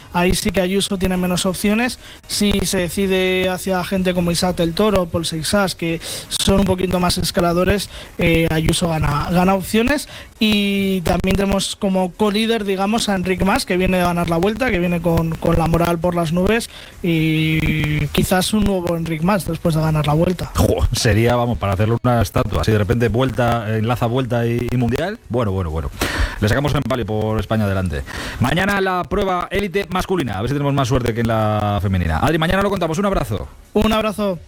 ahí sí que Ayuso tiene menos opciones. Si se decide hacia gente como Isaac el Toro, Paul Seixas, que son un poquito más escaladores, Ayuso gana opciones. Y también tenemos como co-líder, digamos, a Enric Mas, que viene de ganar la Vuelta, que viene con la moral por las nubes, y quizás un nuevo Enric Mas después de ganar la Vuelta. Sería, vamos, para hacerle una estatua, así de repente enlaza Vuelta y Mundial. Bueno. Le sacamos en palio por España adelante. Mañana la prueba élite masculina, a ver si tenemos más suerte que en la femenina. Adri, mañana lo contamos. Un abrazo. Un abrazo.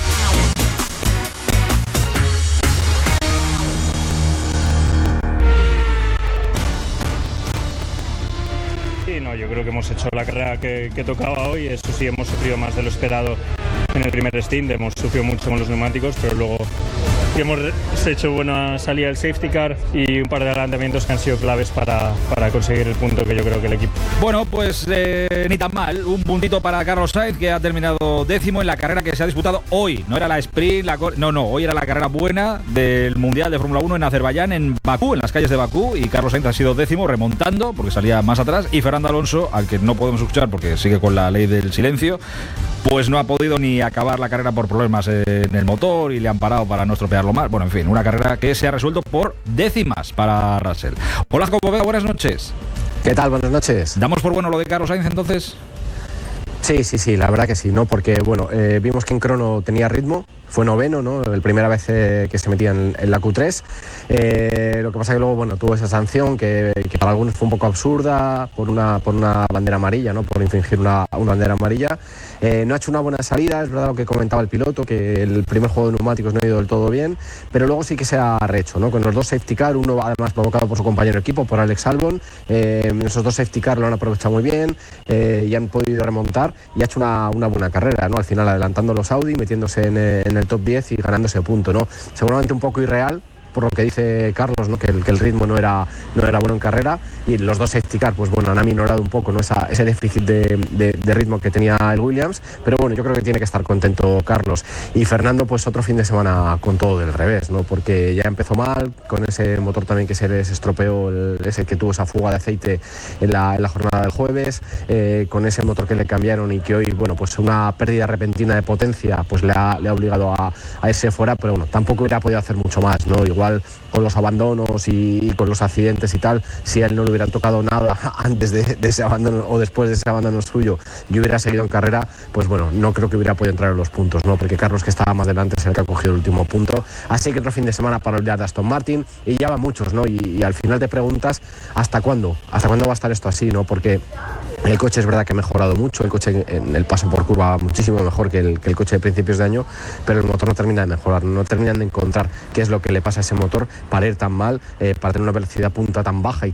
Sí, no, yo creo que hemos hecho la carrera que tocaba hoy. Eso sí, hemos sufrido más de lo esperado en el primer stint. Hemos sufrido mucho con los neumáticos, pero luego hemos hecho buena salida del safety car y un par de adelantamientos que han sido claves para conseguir el punto que yo creo que el equipo. Bueno, pues ni tan mal. Un puntito para Carlos Sainz, que ha terminado 10º en la carrera que se ha disputado hoy. No era la sprint, hoy era la carrera buena del Mundial de Fórmula 1 en Azerbaiyán, en Bakú, en las calles de Bakú, y Carlos Sainz ha sido 10º remontando porque salía más atrás, y Fernando Alonso, al que no podemos escuchar porque sigue con la ley del silencio, pues no ha podido ni acabar la carrera por problemas en el motor y le han parado para no estropearlo más. Bueno, en fin, una carrera que se ha resuelto por décimas para Russell. Hola, Poveda, buenas noches. ¿Qué tal? Buenas noches. ¿Damos por bueno lo de Carlos Sainz entonces? Sí, la verdad que sí, ¿no? Porque, bueno, vimos que en crono tenía ritmo, fue noveno, ¿no? La primera vez que se metía en la Q3. Lo que pasa que luego, bueno, tuvo esa sanción que para algunos fue un poco absurda por una bandera amarilla, ¿no? Por infringir una bandera amarilla. No ha hecho una buena salida, es verdad lo que comentaba el piloto, que el primer juego de neumáticos no ha ido del todo bien, pero luego sí que se ha rehecho, ¿no? Con los dos safety car, uno además provocado por su compañero de equipo, por Alex Albon. Esos dos safety car lo han aprovechado muy bien y han podido remontar, y ha hecho una buena carrera, ¿no? Al final adelantando a los Audi, metiéndose en el top 10 y ganándose punto, ¿no? Seguramente un poco irreal, por lo que dice Carlos, ¿no? que el ritmo no era bueno en carrera, y los dos safety car pues bueno, han aminorado un poco, ¿no? ese déficit de ritmo que tenía el Williams, pero bueno, yo creo que tiene que estar contento Carlos. Y Fernando, pues otro fin de semana con todo del revés, ¿no? Porque ya empezó mal con ese motor también que se les estropeó, ese que tuvo esa fuga de aceite en la jornada del jueves, con ese motor que le cambiaron y que hoy, bueno, pues una pérdida repentina de potencia pues le ha obligado a irse fuera, pero bueno, tampoco hubiera podido hacer mucho más, ¿no? Igual con los abandonos y con los accidentes y tal, si a él no le hubieran tocado nada antes de ese abandono o después de ese abandono suyo y hubiera seguido en carrera, pues bueno, no creo que hubiera podido entrar en los puntos, ¿no? Porque Carlos, que estaba más delante, es el que ha cogido el último punto. Así que otro fin de semana para olvidar de Aston Martin, y ya van muchos, ¿no? Y al final te preguntas ¿hasta cuándo va a estar esto así, ¿no? Porque el coche es verdad que ha mejorado mucho, el coche en el paso por curva muchísimo mejor que el coche de principios de año, pero el motor no termina de mejorar, no terminan de encontrar qué es lo que le pasa a ese motor para ir tan mal, para tener una velocidad punta tan baja y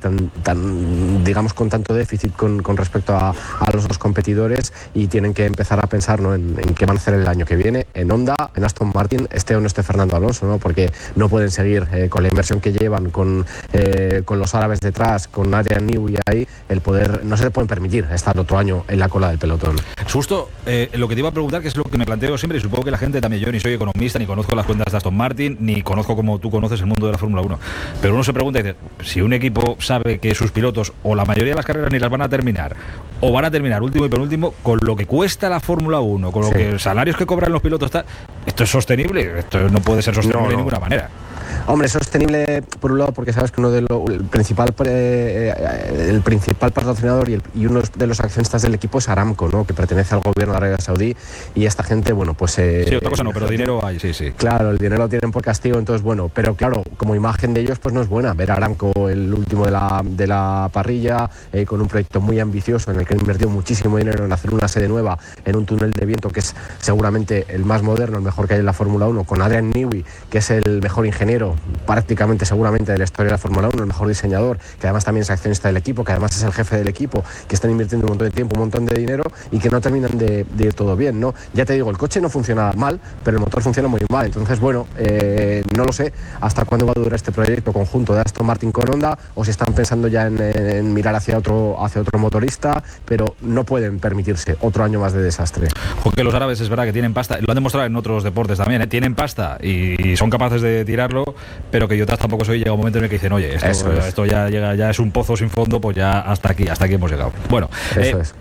tan digamos con tanto déficit con respecto a los dos competidores, y tienen que empezar a pensar, ¿no? en qué van a hacer el año que viene en Honda, en Aston Martin, esté o no esté Fernando Alonso, ¿no? Porque no pueden seguir con la inversión que llevan, con los árabes detrás, con Adrian Newey ahí, el poder, no se le pueden permitir estar otro año en la cola del pelotón. Justo lo que te iba a preguntar, que es lo que me planteo siempre, y supongo que la gente también, yo ni soy economista, ni conozco las cuentas de Aston Martin, ni conozco como tú conoces el mundo de la Fórmula 1, pero uno se pregunta y dice, si un equipo sabe que sus pilotos o la mayoría de las carreras ni las van a terminar, o van a terminar último y penúltimo, con lo que cuesta la Fórmula 1, con lo que salarios que cobran los pilotos, ¿esto es sostenible? Esto no puede ser sostenible de ninguna manera. Hombre, sostenible por un lado porque sabes que el principal patrocinador y uno de los accionistas del equipo es Aramco, ¿no? Que pertenece al gobierno de Arabia Saudí, y esta gente, bueno, pues... sí, otra cosa no, pero dinero hay, sí. Claro, el dinero lo tienen por castigo, entonces bueno, pero claro, como imagen de ellos pues no es buena ver a Aramco el último de la parrilla, con un proyecto muy ambicioso en el que han invertido muchísimo dinero en hacer una sede nueva en un túnel de viento que es seguramente el más moderno, el mejor que hay en la Fórmula 1, con Adrian Newey, que es el mejor ingeniero prácticamente seguramente de la historia de la Fórmula 1, el mejor diseñador, que además también es accionista del equipo, que además es el jefe del equipo, que están invirtiendo un montón de tiempo, un montón de dinero, y que no terminan de ir todo bien, ¿no? Ya te digo, el coche no funciona mal, pero el motor funciona muy mal, entonces bueno, no lo sé hasta cuándo va a durar este proyecto conjunto de Aston Martin con Honda, o si están pensando ya en mirar hacia otro motorista, pero no pueden permitirse otro año más de desastre. Porque los árabes es verdad que tienen pasta, lo han demostrado en otros deportes también, ¿eh? Tienen pasta y son capaces de tirarlo, pero que yo tampoco soy, llega un momento en el que dicen, oye, esto ya llega, ya es un pozo sin fondo, pues ya hasta aquí hemos llegado. Bueno,